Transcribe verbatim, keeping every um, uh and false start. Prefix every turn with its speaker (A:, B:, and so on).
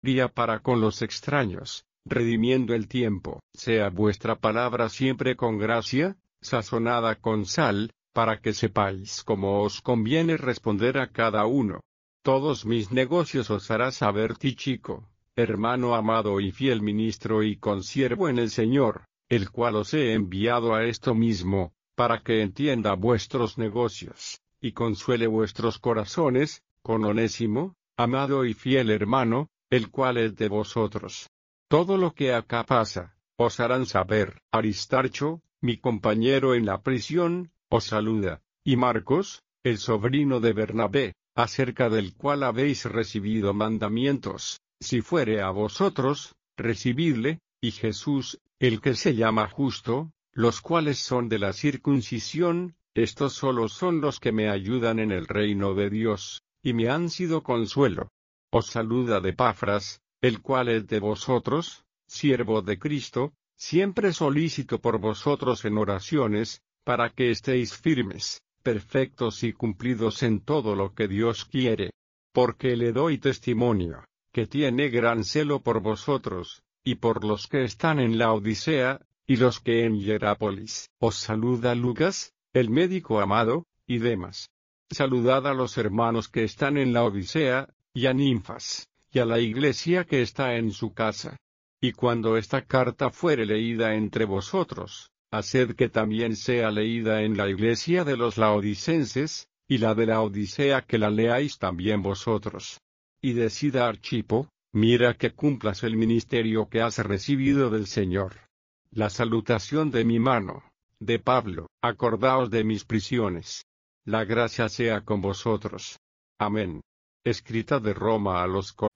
A: alegría para con los extraños, redimiendo el tiempo. Sea vuestra palabra siempre con gracia, sazonada con sal, para que sepáis cómo os conviene responder a cada uno. Todos mis negocios os hará saber Tíchico, hermano amado y fiel ministro y consiervo en el Señor, el cual os he enviado a esto mismo, para que entienda vuestros negocios, y consuele vuestros corazones, con Onésimo, amado y fiel hermano, el cual es de vosotros. Todo lo que acá pasa, os harán saber. Aristarcho, mi compañero en la prisión, os saluda, y Marcos, el sobrino de Bernabé, acerca del cual habéis recibido mandamientos, si fuere a vosotros, recibidle, y Jesús, el que se llama Justo, los cuales son de la circuncisión, estos solos son los que me ayudan en el reino de Dios, y me han sido consuelo. Os saluda de Epafras, el cual es de vosotros, siervo de Cristo, siempre solícito por vosotros en oraciones, para que estéis firmes, perfectos y cumplidos en todo lo que Dios quiere. Porque le doy testimonio, que tiene gran celo por vosotros, y por los que están en la Odisea, y los que en Hierápolis. Os saluda Lucas, el médico amado, y Demas. Saludad a los hermanos que están en la Odisea, y a Ninfas, y a la iglesia que está en su casa. Y cuando esta carta fuere leída entre vosotros, haced que también sea leída en la iglesia de los laodicenses, y la de la Odisea que la leáis también vosotros. Y decid a Archipo, mira que cumplas el ministerio que has recibido del Señor. La salutación de mi mano, de Pablo. Acordaos de mis prisiones. La gracia sea con vosotros. Amén. Escrita de Roma a los